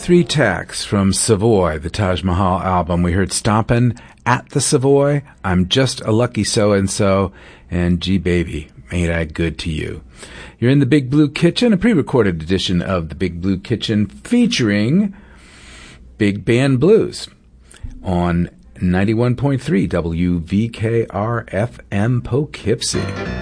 Three tracks from Savoy, the Taj Mahal album. We heard Stompin' at the Savoy, I'm Just a Lucky So-and-So, and Gee Baby, Ain't I Good to You. You're in the Big Blue Kitchen, a pre-recorded edition of the Big Blue Kitchen featuring Big Band Blues on 91.3 WVKR FM Poughkeepsie.